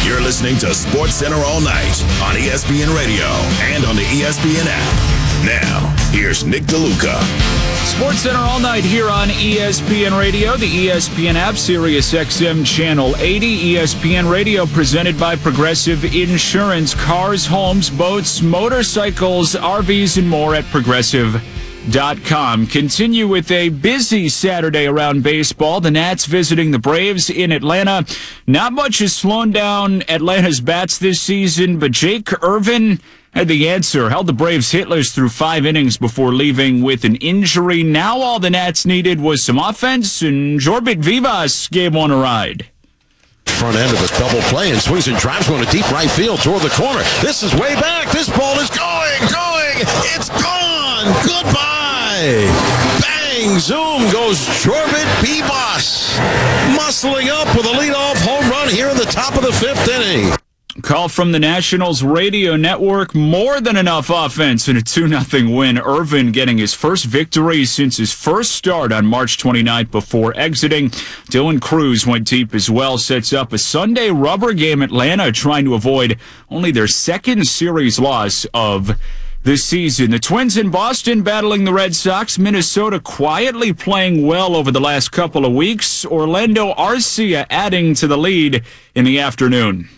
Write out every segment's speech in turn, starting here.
You're listening to Sports Center all night on ESPN Radio and on the ESPN app. Now, here's Nick DeLuca. Sports Center all night here on ESPN Radio, the ESPN app, Sirius XM Channel 80, ESPN Radio presented by Progressive Insurance. Cars, homes, boats, motorcycles, RVs, and more at Progressive.com. Continue with a busy Saturday around baseball. The Nats visiting the Braves in Atlanta. Not much has slowed down Atlanta's bats this season, but Jake Irvin had the answer. Held the Braves hitless through 5 innings before leaving with an injury. Now all the Nats needed was some offense, and Jorbit Vivas gave one a ride. Front end of a double play and swings and drives going to deep right field toward the corner. This is way back. This ball is going. It's gone. Goodbye. Bang, zoom goes Jorbit Vivas. Muscling up with a leadoff home run here in the top of the 5th inning. Call from the Nationals radio network. More than enough offense in a 2-0 win. Irvin getting his first victory since his first start on March 29th before exiting. Dylan Cruz went deep as well. Sets up a Sunday rubber game. Atlanta trying to avoid only their second series loss of this season. The Twins in Boston battling the Red Sox. Minnesota quietly playing well over the last couple of weeks. Orlando Arcia adding to the lead in the afternoon.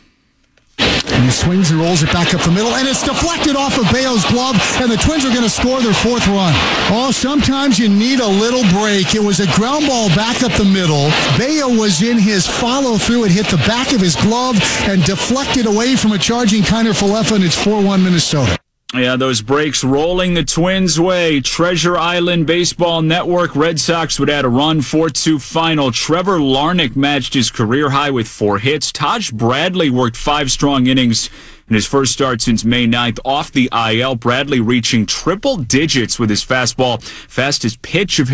And he swings and rolls it back up the middle, and it's deflected off of Bayo's glove, and the Twins are going to score their 4th run. Oh, sometimes you need a little break. It was a ground ball back up the middle. Bayo was in his follow-through. It hit the back of his glove and deflected away from a charging Kiner-Falefa, and it's 4-1 Minnesota. Yeah, those breaks rolling the Twins' way. Treasure Island Baseball Network. Red Sox would add a run, 4-2 final. Trevor Larnach matched his career high with 4 hits. Taj Bradley worked 5 strong innings in his first start since May 9th off the IL. Bradley reaching triple digits with his fastball. Fastest pitch of